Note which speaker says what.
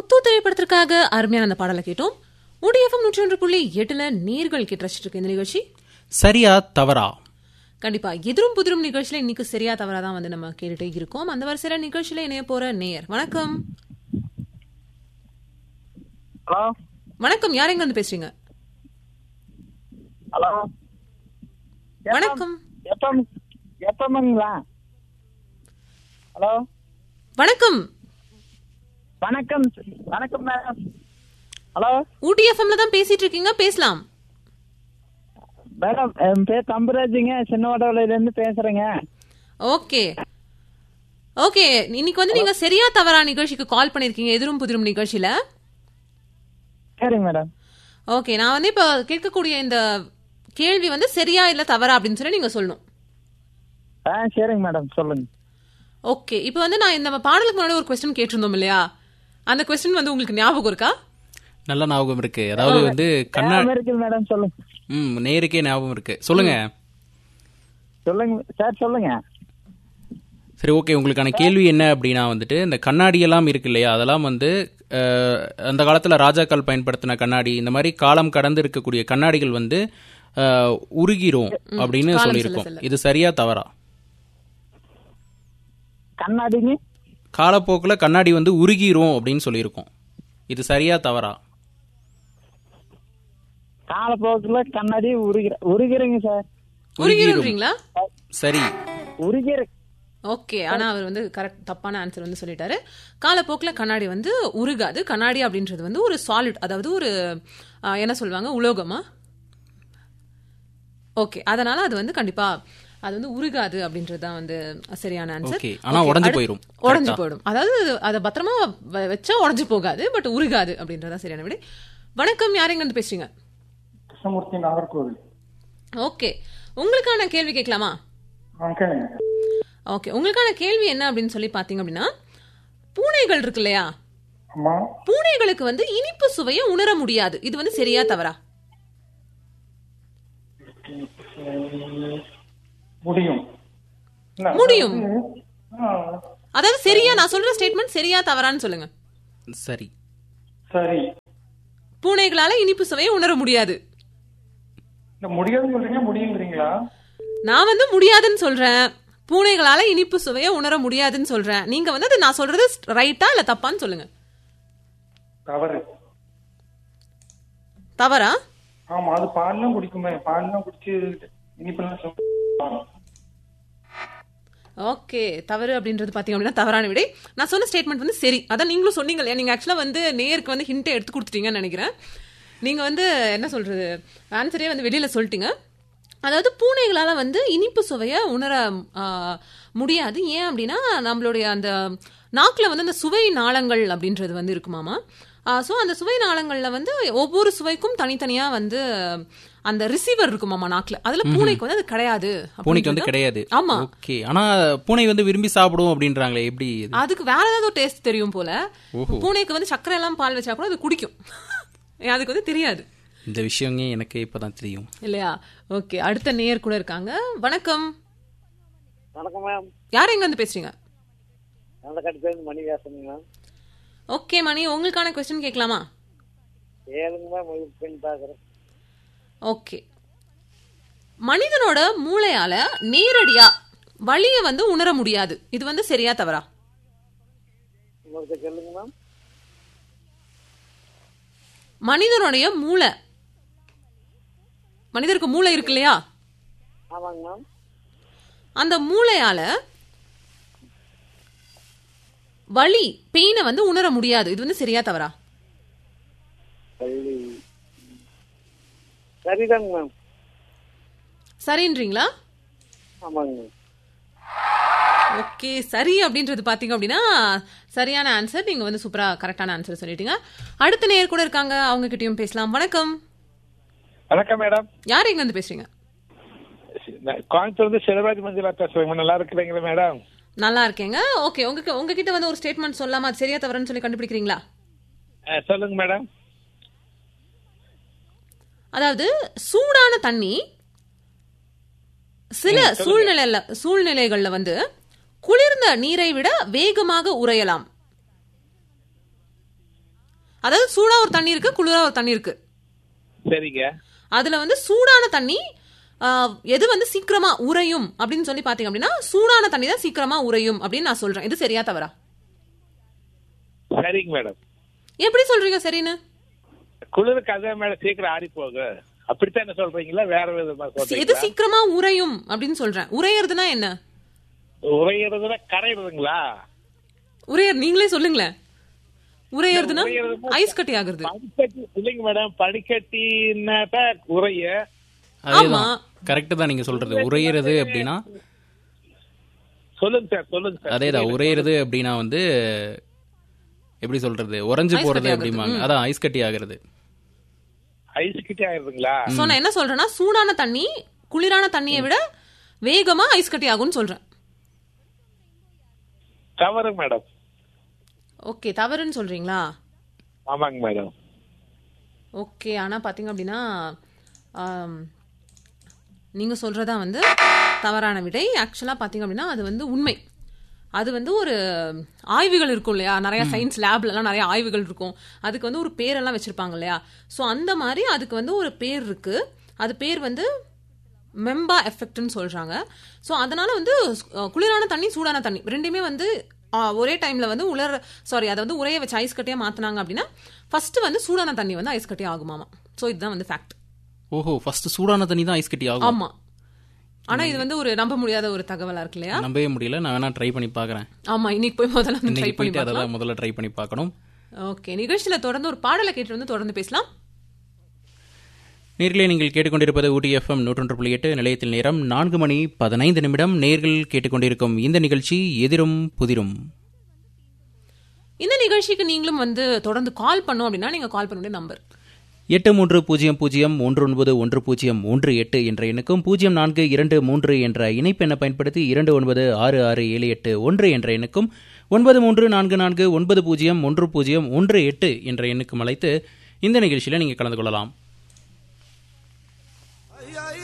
Speaker 1: முத்து திரைப்படத்திற்காக அருமையான அந்த பாடலை கேட்டோம். UDFM 101.8 நேர்கள் கேட்டு ரசிச்சிட்டு இருக்க இந்த நிகழ்ச்சி
Speaker 2: சரியா தவறா.
Speaker 1: கண்டிப்பா எதிரும் புதிரும் நிகழ்ச்சியில இன்னைக்கு சரியா தவறா தான் வந்து நம்ம கேட்டுட்டே இருக்கோம். அந்த வரிசையில நிகழ்ச்சியில இணைய போற நேயர் வணக்கம்.
Speaker 3: ஹலோ
Speaker 1: வணக்கம், யார் எங்க இருந்து பேசுறீங்க?
Speaker 3: ஹலோ
Speaker 1: வணக்கம்.
Speaker 3: எப்பங்களா? ஹலோ
Speaker 1: வணக்கம்.
Speaker 3: வணக்கம் வணக்கம் மேடம். ஹலோ
Speaker 1: UDFMல தான் பேசிட்டு இருக்கீங்க, பேசலாம்.
Speaker 3: மேடம் என் பேர் தம்புராஜுங்க, சின்னவடவுல இருந்து பேசுறேங்க.
Speaker 1: ஓகே ஓகே, இன்னைக்கு வந்து நீங்க சரியா தவறா நிகழ்ச்சிக்கு கால் பண்ணிருக்கீங்க, எதிரும் புதிரும் நிகழ்ச்சியில.
Speaker 3: சரிங்க மேடம்.
Speaker 1: ஓகே, நான் வந்து இப்ப கேட்கக்கூடிய இந்த கேள்வி வந்து சரியா இல்ல தவறா அப்படின்னு சொல்லி நீங்க சொல்லணும்.
Speaker 3: சரிங்க மேடம், சொல்லுங்க.
Speaker 1: ஓகே, இப்ப வந்து நான் இந்த பாடலுக்கு முன்னாடி ஒரு கொஸ்டின் கேட்டிருந்தோம் இல்லையா, அந்த கொஸ்டின் வந்து உங்களுக்கு ஞாபகம் இருக்கா?
Speaker 2: நல்ல ஞாபகம் இருக்கு. அதாவது வந்து
Speaker 3: இருக்கு மேடம், சொல்லுங்க.
Speaker 2: நேருக்கே ஞாபகம் இருக்கு, சொல்லுங்க.
Speaker 3: சொல்லுங்க சார், சொல்லுங்க.
Speaker 2: சரி, ஓகே. உங்களுக்கான கேள்வி என்ன அப்படின்னா வந்துட்டு இந்த கண்ணாடி எல்லாம் இருக்கு இல்லையா, அதெல்லாம் வந்து அந்த காலத்துல ராஜாக்கள் பயன்படுத்தின கண்ணாடி, இந்த மாதிரி காலம் கடந்து இருக்கக்கூடிய கண்ணாடிகள் வந்து உருகிரும் அப்படின்னு சொல்லியிருக்கோம். இது சரியா தவறா?
Speaker 3: கண்ணாடிங்க
Speaker 2: காலப்போக்குல கண்ணாடி வந்து உருகிரும் அப்படின்னு சொல்லியிருக்கோம். இது சரியா தவறா?
Speaker 3: காலப்போக்குல கண்ணாடி உருகிறீங்க சார்.
Speaker 1: உருகிறீங்களா?
Speaker 2: சரி,
Speaker 3: உருகிற.
Speaker 1: ஓகே, ஆனா அவர் வந்து கரெக்ட் தப்பான ஆன்சர் வந்து சொல்லிட்டாரு. காலப்போக்கில் கண்ணாடி வந்து உருகாது. கண்ணாடி அப்படின்றது வந்து ஒரு சாலிட், அதாவது ஒரு என்ன சொல்லுவாங்க, உலோகமா. ஓகே, அதனால அது வந்து கண்டிப்பா அது வந்து உருகாது அப்படின்றது தான் வந்து சரியான ஆன்சர்.
Speaker 2: ஆனா உடைஞ்சு போயிடும்.
Speaker 1: அதாவது அதை பத்திரமா வச்சா உடைஞ்சு போகாது, பட் உருகாது அப்படின்றதான் சரியான விடை. வணக்கம், யார் எங்க இருந்து பேசுறீங்க?
Speaker 4: கிருஷ்ணமூர்த்தி, நாகர்கோவில்.
Speaker 1: ஓகே, உங்களுக்கான கேள்வி கேட்கலாமா? ஓகே, உங்களுக்கான கேள்வி என்ன அப்படின்னு சொல்லி பாத்தீங்க அப்படின்னா, பூனைகள் இருக்கு இல்லையா, பூனைகளுக்கு வந்து இனிப்பு சுவையை உணர முடியாது. இது வந்து சரியா தவறா? முடியும். அதாவது சரியா, நான் சொல்ற ஸ்டேட்மெண்ட் சரியா தவறான்னு சொல்லுங்க.
Speaker 2: சரி.
Speaker 4: சரி.
Speaker 1: பூனைகளால இனிப்பு சுவையை உணர முடியாது.
Speaker 4: முடியாதுன்னு சொல்றீங்க, முடியுங்கிறீங்களா?
Speaker 1: நான் வந்து முடியாதுன்னு சொல்றேன், பூனைகளால இனிப்பு சுவையை உணர முடியாதுன்னு சொல்றேன். நீங்க வந்து அது நான் சொல்றது ரைட்டா இல்ல தப்பான்னு சொல்லுங்க.
Speaker 4: தவறு.
Speaker 1: தவறா?
Speaker 4: ஆமா, அது பால்லாம் குடிக்குமே, பால்லாம் குடிச்சு இனிப்பெல்லாம்.
Speaker 1: ஓகே, தவறு அப்படின்றது பாத்தீங்க அப்படின்னா தவறான விடை. நான் சொன்ன ஸ்டேட்மெண்ட் வந்து சரி. அதான் நீங்களும் சொன்னீங்க இல்லையா, நீங்க ஆக்சுவலா வந்து நேருக்கு வந்து ஹிண்ட் எடுத்து கொடுத்துட்டீங்கன்னு நினைக்கிறேன். நீங்க வந்து என்ன சொல்றது, ஆன்சரே வந்து வெளியில சொல்லிட்டீங்க. அதாவது பூனைகளால வந்து இனிப்பு சுவையை உணர முடியாது. ஏன் அப்படின்னா நம்மளுடைய அந்த நாக்குல வந்து அந்த சுவை நாளங்கள் அப்படின்றது வந்து இருக்குமாமா. ஸோ அந்த சுவை நாளங்கள்ல வந்து ஒவ்வொரு சுவைக்கும் தனித்தனியா வந்து அந்த ரிசீவர் இருக்குமாமா நாக்குல. அதுல பூனைக்கு வந்து அது கிடையாது.
Speaker 2: பூனைக்கு வந்து கிடையாது.
Speaker 1: ஆமா.
Speaker 2: ஓகே, ஆனா பூனை வந்து விரும்பி சாப்பிடும் அப்படின்றாங்களே, எப்படி?
Speaker 1: அதுக்கு வேற ஏதாவது ஒரு டேஸ்ட் தெரியும் போல. பூனைக்கு வந்து சக்கரை எல்லாம் பால் வச்சா கூட அது குடிக்கும். அதுக்கு வந்து தெரியாது.
Speaker 2: இந்த விஷயங்க எனக்கு இப்பதான் தெரியும்
Speaker 1: இல்லையா? ஓகே, அடுத்த நேயர் கூட இருக்காங்க. வணக்கம்.
Speaker 3: வணக்கம் மேம்.
Speaker 1: யார் எங்க இருந்து பேசுறீங்க?
Speaker 3: மணி பேசுறீங்க.
Speaker 1: ஓகே மணி, உங்களுக்கான கொஸ்டின் கேட்கலாமா? ஓகே, மனிதனோட மூளையால நேரடியா வலிய வந்து உணர முடியாது. இது வந்து சரியா தவறா? மனிதனுடைய மூளை, மனிதருக்கு மூளை இருக்கு இல்லையா, அந்த மூளையால வலி பெயினை வந்து உணர முடியாது. இது வந்து சரியா தவறா?
Speaker 3: சரிதாங்க மேம்.
Speaker 1: சரின்றீங்களா?
Speaker 3: ஆமாங்க.
Speaker 1: ஓகே, சரி அப்படின்றது பாத்தீங்க அப்படின்னா சரியான ஆன்சர். நீங்க வந்து சூப்பரா கரெக்டான ஆன்சர் சொல்லிட்டீங்க. அடுத்த நேயர் கூட இருக்காங்க, அவங்க கிட்டயும் பேசலாம். வணக்கம்.
Speaker 4: வணக்கம் மேடம்.
Speaker 1: யார் எங்க இருந்து பேசுறீங்க?
Speaker 4: கோயம்புத்தூர் சிவராஜ் மஞ்சளா பேசுறேன். நல்லா இருக்கிறீங்களா மேடம்?
Speaker 1: நல்லா இருக்கேங்க. ஓகே, உங்ககிட்ட வந்து ஒரு ஸ்டேட்மெண்ட் சொல்லாமா, அது சரியா தவறுன்னு சொல்லி கண்டுபிடிக்கிறீங்களா?
Speaker 4: சொல்லுங்க மேடம்.
Speaker 1: அதாவது சூடான தண்ணி சில சூழ்நிலைகள்ல வந்து குளிர்ந்த நீரை விட வேகமாக உறையலாம். அதாவது சூடா ஒரு தண்ணி இருக்கு, குளிரா ஒரு தண்ணி இருக்கு.
Speaker 5: சரிங்க.
Speaker 1: அதுல வந்து சூடான தண்ணி எது வந்து சீக்கிரமா உறையும் அப்படின்னு சொல்லி பாத்தீங்க அப்படின்னா சூடான தண்ணி தான் சீக்கிரமா உறையும் அப்படின்னு நான் சொல்றேன். இது சரியா தவறா?
Speaker 5: சரிங்க மேடம்.
Speaker 1: எப்படி சொல்றீங்க சரின்னு?
Speaker 5: குளிருக்கு அதே மேடம் சீக்கிரம் ஆறி போகு, அப்படித்தான் என்ன சொல்றீங்களா? வேற விதமா
Speaker 1: எது
Speaker 5: சொல்றீங்களா?
Speaker 1: சீக்கிரமா உறையும் அப்படின்னு சொல்றேன். உறையறதுனா என்ன?
Speaker 5: உறையிறதுனா கரையிறதுங்களா?
Speaker 1: நீங்களே சொல்லுங்களேன். உறையறதுனா
Speaker 5: உறையறதுனா
Speaker 1: ஐஸ் கட்டி ஆகுறது.
Speaker 5: பனிக்கட்டி இல்லைங்க மேடம், பனிக்கட்டின்னாட்டா உறைய.
Speaker 2: அதேதான், கரெக்ட் தான் நீங்க சொல்றது. உறையிறது அப்படின்னா
Speaker 5: சொல்லுங்க சார், சொல்லுங்க சார்.
Speaker 2: அதேதான், உறையிறது அப்படின்னா வந்து எப்படி சொல்றது, உறைஞ்சு
Speaker 1: ஐஸ்
Speaker 2: போறது
Speaker 1: கட்டி
Speaker 2: அப்படிம்பாங்க. அதான் ஐஸ் கட்டி ஆகுறது.
Speaker 5: ஐஸ் கிட்டே ஆயிருதுங்களா?
Speaker 1: சோ நான் என்ன சொல்றேன்னா சூடான தண்ணி குளிரான தண்ணியை விட வேகமா ஐஸ் கட்டி ஆகும்னு சொல்றேன்.
Speaker 5: தவறு மேடம்.
Speaker 1: ஓகே, தவறுன்னு சொல்றீங்களா?
Speaker 5: ஆமாங்க மேடம்.
Speaker 1: ஓகே, ஆனா பாத்தீங்க அப்படின்னா நீங்க சொல்றதா வந்து தவறான விடை. ஆக்சுவலா பாத்தீங்க அப்படின்னா அது வந்து உண்மை. அது வந்து ஒரு ஆய்வுகள் இருக்கும் இல்லையா, நிறைய சயின்ஸ் லேப்லலாம் நிறைய ஆய்வுகள் இருக்கும். அதுக்கு வந்து ஒரு பேரெல்லாம் வச்சிருப்பாங்க இல்லையா. ஸோ அந்த மாதிரி அதுக்கு வந்து ஒரு பேர் இருக்கு. அது பேர் வந்து மெம்பா எஃபெக்ட்னு சொல்றாங்க. ஸோ அதனால வந்து குளிரான தண்ணி சூடான தண்ணி ரெண்டுமே வந்து ஒரே டைம்ல வந்து அதை வந்து உரைய வச்சு ஐஸ் கட்டியா மாத்தினாங்க அப்படின்னா ஃபர்ஸ்ட் வந்து சூடான தண்ணி வந்து ஐஸ் கட்டியா ஆகுமாமா. ஸோ இதுதான் வந்து ஃபேக்ட்.
Speaker 2: ஓஹோ, ஃபர்ஸ்ட் சூடான தண்ணி தான் ஐஸ் கட்டி ஆகும்.
Speaker 1: ஆமா, ஆனா இது வந்து ஒரு நம்ப முடியாத ஒரு தகவலா இருக்கு இல்லையா.
Speaker 2: நம்பவே முடியல. நான் வேணா ட்ரை பண்ணி பாக்குறேன்.
Speaker 1: ஆமா, இன்னைக்கு போய் முதல்ல ட்ரை பண்ணி பார்க்கலாம்.
Speaker 2: அதெல்லாம் முதல்ல ட்ரை பண்ணி பார்க்கணும்.
Speaker 1: ஓகே, நிகழ்ச்சியில தொடர்ந்து ஒரு பாடலை கேட்டு வந்து தொடர்ந்து பேசலாம்.
Speaker 2: நேர்களே, நீங்கள் கேட்டுக்கொண்டிருப்பது ஊட்டி எஃப்எம் 101.8. நிலையத்தில் நேரம் 4:15. நேர்கள் கேட்டுக்கொண்டிருக்கும் இந்த நிகழ்ச்சி எதிரும் புதிரும்.
Speaker 1: இந்த நிகழ்ச்சிக்கு நீங்களும் வந்து தொடர்ந்து கால் பண்ணும் அப்படின்னா நீங்க கால் பண்ண வேண்டிய நம்பர்
Speaker 2: 8300191038 என்ற எண்ணுக்கும் 0423 என்ற இணைப்பு எண்ணை பயன்படுத்தி 296678 என்ற எண்ணுக்கும் 9344901018 என்ற எண்ணுக்கும் அழைத்து இந்த நிகழ்ச்சியில் நீங்கள் கலந்து கொள்ளலாம்.